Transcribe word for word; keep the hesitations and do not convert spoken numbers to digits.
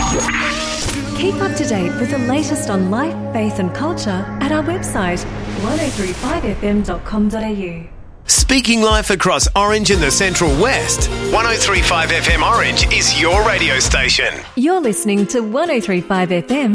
Keep up to date with the latest on life, faith and culture at our website one oh three five f m dot com dot a u. Speaking life across Orange and the Central West, one oh three point five F M Orange is your radio station. You're listening to one oh three point five F M